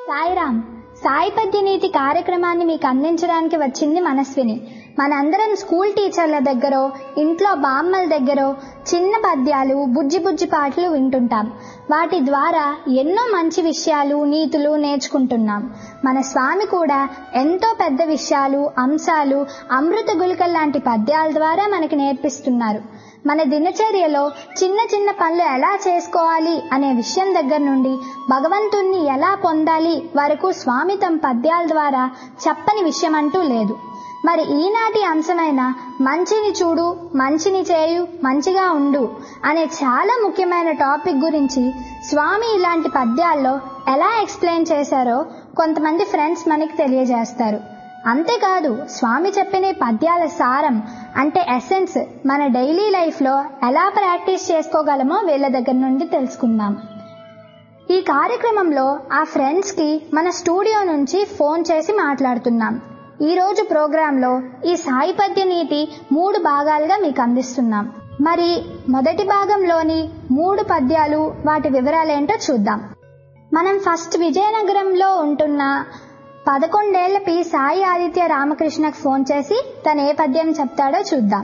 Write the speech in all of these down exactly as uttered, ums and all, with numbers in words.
సాయిరామ్. సాయి పద్యనీతి కార్యక్రమాన్ని మీకు అందించడానికి వచ్చింది మనస్విని. మనందరం స్కూల్ టీచర్ల దగ్గరో ఇంట్లో బామ్మల దగ్గరో చిన్న పద్యాలు బుజ్జి బుజ్జి పాటలు వింటుంటాం. వాటి ద్వారా ఎన్నో మంచి విషయాలు నీతులు నేర్చుకుంటున్నాం. మన స్వామి కూడా ఎంతో పెద్ద విషయాలు అంశాలు అమృత గుళికల లాంటి పద్యాల ద్వారా మనకి నేర్పిస్తున్నారు. మన దినచర్యలో చిన్న చిన్న పనులు ఎలా చేసుకోవాలి అనే విషయం దగ్గర నుండి భగవంతుణ్ణి ఎలా పొందాలి వరకు స్వామి తమ పద్యాల ద్వారా చెప్పని విషయం అంటూ లేదు. మరి ఈనాటి అంశమైన మంచిని చూడు మంచిని చేయు మంచిగా ఉండు అనే చాలా ముఖ్యమైన టాపిక్ గురించి స్వామి ఇలాంటి పద్యాల్లో ఎలా ఎక్స్ప్లెయిన్ చేశారో కొంతమంది ఫ్రెండ్స్ మనకి తెలియజేస్తారు. అంతేకాదు స్వామి చెప్పిన పద్యాల సారం అంటే ఎసెన్స్ మన డైలీ లైఫ్లో ఎలా ప్రాక్టీస్ చేసుకోగలమో వీళ్ళ దగ్గర నుండి తెలుసుకుందాం. ఈ కార్యక్రమంలో ఆ ఫ్రెండ్స్కి మన స్టూడియో నుంచి ఫోన్ చేసి మాట్లాడుతున్నాం. ఈరోజు ప్రోగ్రాంలో ఈ సాయి పద్య నీతి మూడు భాగాలుగా మీకు అందిస్తున్నాం. మరి మొదటి భాగంలోని మూడు పద్యాలు వాటి వివరాలేంటో చూద్దాం. మనం ఫస్ట్ విజయనగరంలో ఉంటున్న పదకొండేళ్ల పి సాయి ఆదిత్య రామకృష్ణకు ఫోన్ చేసి తను ఏ పద్యం చెప్తాడో చూద్దాం.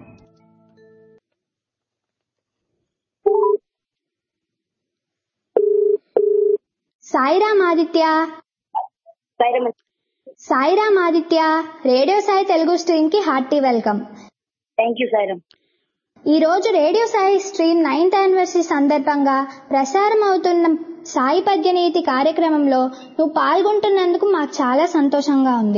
సాయిరామ్ ఆదిత్య. సాయిరామ్ ఆదిత్య, రేడియో సాయి తెలుగు స్ట్రీమ్ కి hearty welcome. Thank you Sairam. ఈ రోజు radio Sai stream ninth anniversary సందర్భంగా ప్రసారం అవుతున్న సాయి పద్యనీతి కార్యక్రమంలో నువ్వు పాల్గొంటున్నందుకు మాకు చాలా సంతోషంగా ఉంది.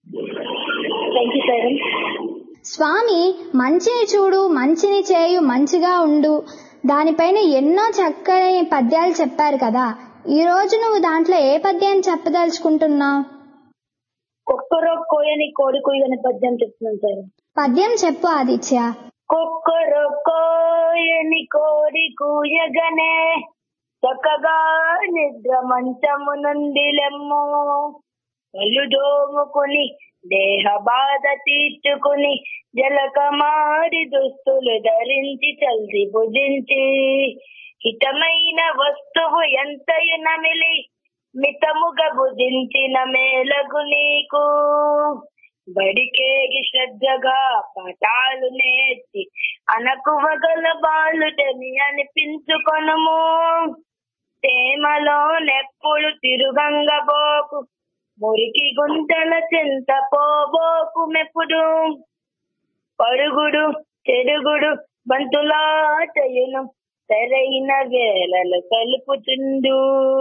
స్వామి మంచిని చూడు మంచిని చేయు మంచిగా ఉండు దానిపైన ఎన్నో చక్కని పద్యాలు చెప్పారు కదా. ఈ రోజు నువ్వు దాంట్లో ఏ పద్యాన్ని చెప్పదలుచుకుంటున్నావు? కుక్కరో కోయని కోడి కుయ్యని పద్యం చెప్తున్నాను సార్. పద్యం చెప్పు ఆదిత్య. కుక్కరో కోయని కోడి కూయగనే చక్కగా నిద్ర మంచము నుండి లెమ్ము, కళ్ళు దోముకుని దేహ బాధ తీర్చుకుని జలకమారి దుస్తులు ధరించి చల్ది భుజించి హితమైన వస్తువు ఎంతయు నమిలి మితముగా భుజించిన మేలగు నీకు, బడికేగి శ్రద్ధగా పాఠాలు నేర్చి అనకువగల బాలుడని అనిపించుకొనుము. తేమలో నెప్పుడు తిరుగంగబోకు మురికి గుంటల చింత పోబోకు మెప్పుడు, పరుగుడు చెడుగుడు బంతులాటయును సరైన వేళలు కలుపుతుండు.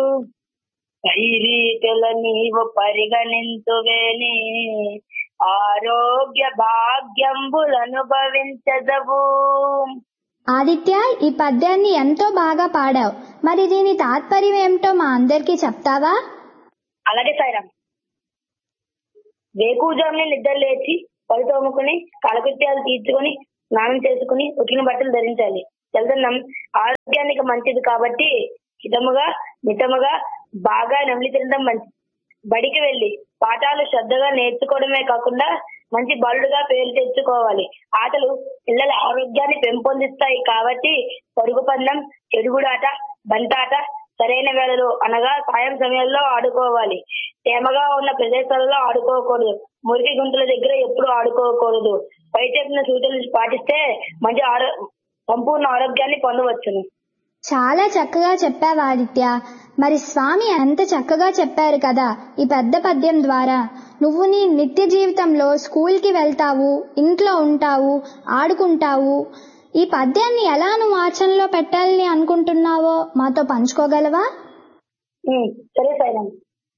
పైరీతుల నీవు పరిగణింతువేని ఆరోగ్య భాగ్యంబులను భవించదవు. ఆదిత్య, ఈ పద్యాన్ని ఎంతో బాగా పాడావు. మరి దీని తాత్పర్యం ఏమిటో మా అందరికీ చెప్తావా? అలాగే సాయిరామ్. వేకుజామునే నిద్ర లేచి పళ్ళు తోముకుని కాలకృత్యాలు తీర్చుకుని స్నానం చేసుకుని ఉతికిన బట్టలు ధరించాలి. చల్లదనం ఆరోగ్యానికి మంచిది కాబట్టి హితముగా మితముగా బాగా నమిలి తినడం మంచిది. బడికి వెళ్లి పాఠాలు శ్రద్ధగా నేర్చుకోవడమే కాకుండా మంచి బాలుడుగా పేరు తెచ్చుకోవాలి. ఆటలు పిల్లల ఆరోగ్యాన్ని పెంపొందిస్తాయి కాబట్టి పరుగు పందెం, చెడుగుడాట, బంతాట సరైన వేళలో అనగా సాయం సమయంలో ఆడుకోవాలి. తేమగా ఉన్న ప్రదేశాలలో ఆడుకోకూడదు. మురికి గుంటల దగ్గర ఎప్పుడు ఆడుకోకూడదు. పై చెప్పిన సూచనలు పాటిస్తే మంచి ఆరో సంపూర్ణ ఆరోగ్యాన్ని పొందవచ్చును. చాలా చక్కగా చెప్పావు ఆదిత్య. మరి స్వామి ఎంత చక్కగా చెప్పారు కదా ఈ పెద్ద పద్యం ద్వారా. నువ్వు నీ నిత్య జీవితంలో స్కూల్కి వెళ్తావు, ఇంట్లో ఉంటావు, ఆడుకుంటావు. ఈ పద్యాన్ని ఎలా నువ్వు ఆచరణలో పెట్టాలని అనుకుంటున్నావో మాతో పంచుకోగలవా? సరే సాయిరామ్.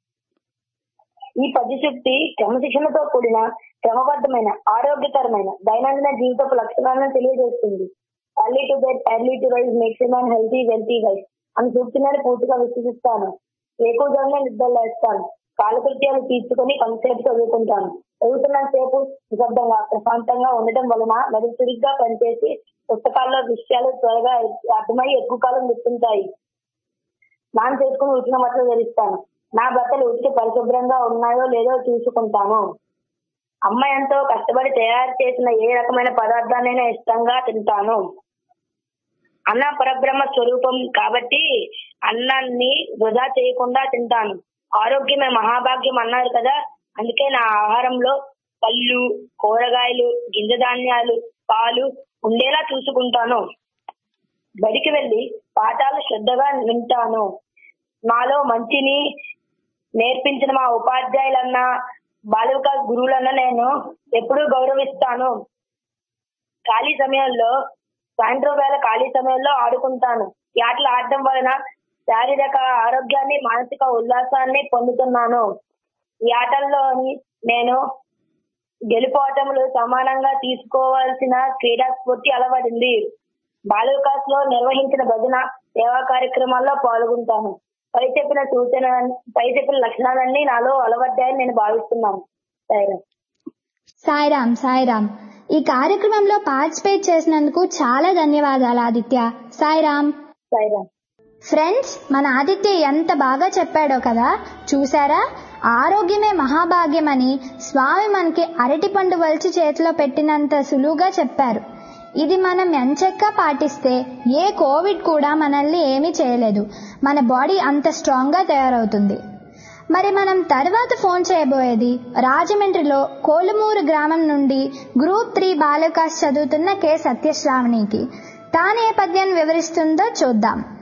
ఈ పద్యశక్తి క్రమశిక్షణతో కూడిన క్రమబద్ధమైన ఆరోగ్యకరమైన దైనందిన జీవితపు లక్షణాలను తెలియజేస్తుంది. Early to bed early to rise makes a man healthy wealthy wise అని సూచనని పూర్తిగా విశ్వసిస్తాను. ఎక్కువగానే నిద్ర లేస్తాను. కాలకృత్యాలు తీర్చుకొని కొంతసేపు చదువుకుంటాను. చదువుతున్న సేపు నిశ్శబ్దంగా ప్రశాంతంగా ఉండటం వలన మెదడు చురుగ్గా పనిచేసి పుస్తకాల్లో విషయాలు త్వరగా అర్థమై ఎక్కువ కాలం గుర్తుంటాయి. స్నానం చేసుకుని ఉతికిన బట్టలు ధరిస్తాను. నా బట్టలు ఉతికి పరిశుభ్రంగా ఉన్నాయో లేదో చూసుకుంటాను. అమ్మ ఎంతో కష్టపడి తయారు చేసిన ఏ రకమైన పదార్థాలైనా ఇష్టంగా తింటాను. అన్న పరబ్రహ్మ స్వరూపం కాబట్టి అన్నాన్ని వృధా చేయకుండా తింటాను. ఆరోగ్యమే మహాభాగ్యం అన్నారు కదా, అందుకే నా ఆహారంలో పళ్ళు, కూరగాయలు, గింజ ధాన్యాలు, పాలు ఉండేలా చూసుకుంటాను. బడికి వెళ్లి పాఠాలు శ్రద్ధగా వింటాను. నాలో మంచిని నేర్పించిన మా ఉపాధ్యాయులన్నా బాల వికాస్ గురువులన్నా నేను ఎప్పుడూ గౌరవిస్తాను. ఖాళీ సమయంలో సాయంత్రం వేళ ఖాళీ సమయంలో ఆడుకుంటాను. ఈ ఆటలు ఆడటం వలన శారీరక ఆరోగ్యాన్ని, మానసిక ఉల్లాసాన్ని పొందుతున్నాను. ఈ ఆటల్లో నేను గెలుపోటములు సమానంగా తీసుకోవాల్సిన క్రీడా స్ఫూర్తి అలవడింది. బాల వికాస్ లో నిర్వహించిన భజన సేవా కార్యక్రమాల్లో పాల్గొంటాను. పై చెప్పిన సూచన పై చెప్పిన లక్షణాలన్నీ నాలో అలవడ్డాయని నేను భావిస్తున్నాను. సాయిరామ్. సాయిరామ్ సాయిరామ్ ఈ కార్యక్రమంలో పార్టిసిపేట్ చేసినందుకు చాలా ధన్యవాదాలు ఆదిత్య. సాయిరామ్. సాయిరామ్. ఫ్రెండ్స్, మన ఆదిత్య ఎంత బాగా చెప్పాడో కదా, చూసారా? ఆరోగ్యమే మహాభాగ్యమని స్వామి మనకి అరటిపండు వలిచి చేతిలో పెట్టినంత సులువుగా చెప్పారు. ఇది మనం ఎంచక్కా పాటిస్తే ఏ కోవిడ్ కూడా మనల్ని ఏమీ చేయలేదు. మన బాడీ అంత స్ట్రాంగ్ గా తయారవుతుంది. మరి మనం తర్వాత ఫోన్ చేయబోయేది రాజమండ్రిలో కోలుమూరు గ్రామం నుండి గ్రూప్ త్రీ బాల వికాస్ చదువుతున్న కె సత్యశ్రావణికి. తానే పద్యాన్ని వివరిస్తుందో చూద్దాం.